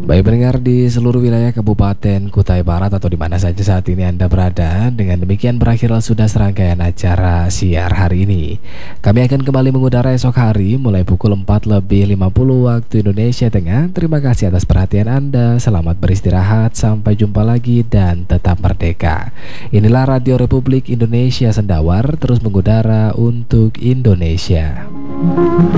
Baik pendengar di seluruh wilayah Kabupaten Kutai Barat atau di mana saja saat ini Anda berada, dengan demikian berakhirlah sudah serangkaian acara siar hari ini. Kami akan kembali mengudara esok hari mulai pukul 4:50 waktu Indonesia Tengah. Terima kasih atas perhatian Anda, selamat beristirahat, sampai jumpa lagi dan tetap merdeka. Inilah Radio Republik Indonesia Sendawar, terus mengudara untuk Indonesia.